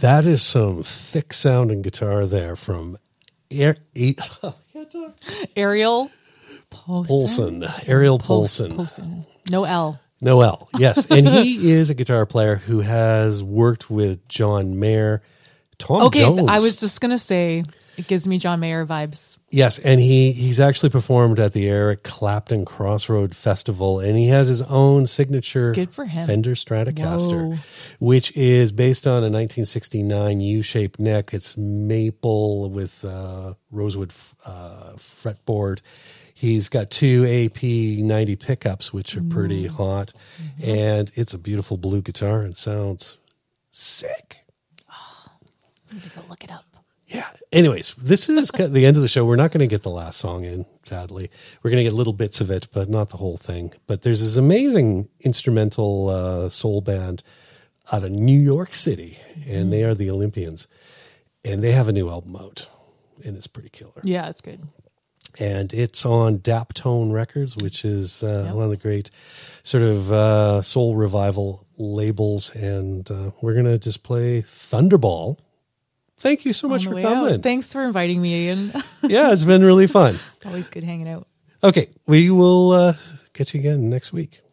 That is some thick sounding guitar there from Ariel Poulsen. Ariel Poulsen. No L. Noel, yes. And he is a guitar player who has worked with John Mayer, Tom Jones. I was just going to say, it gives me John Mayer vibes. Yes, and he's actually performed at the Eric Clapton Crossroad Festival, and he has his own signature Good for him. Fender Stratocaster, Whoa. which is based on a 1969 U-shaped neck. It's maple with rosewood fretboard. He's got two AP90 pickups, which are pretty hot, and it's a beautiful blue guitar and sounds sick. I need to go look it up. Yeah. Anyways, this is the end of the show. We're not going to get the last song in, sadly. We're going to get little bits of it, but not the whole thing. But there's this amazing instrumental soul band out of New York City, and they are the Olympians, and they have a new album out, and it's pretty killer. Yeah, it's good. And it's on Daptone Records, which is one of the great sort of soul revival labels. And we're going to just play Thunderball. Thank you so much for coming. Thanks for inviting me, Ian. Yeah, it's been really fun. Always good hanging out. Okay, we will catch you again next week.